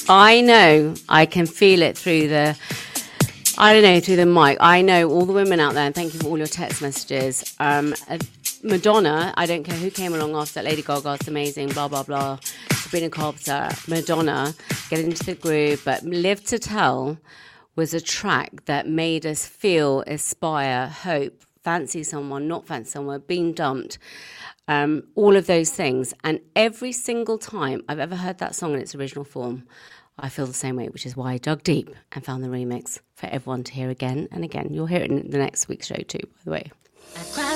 I know. I can feel it through the mic. I know all the women out there, and thank you for all your text messages. Madonna, I don't care who came along after that. Lady Gaga's amazing, blah, blah, blah. Sabrina Carpenter, Madonna, get into the groove. But Live to Tell was a track that made us feel, aspire, hope, fancy someone, not fancy someone, being dumped. All of those things. And every single time I've ever heard that song in its original form, I feel the same way, which is why I dug deep and found the remix for everyone to hear again and again. You'll hear it in the next week's show too, by the way.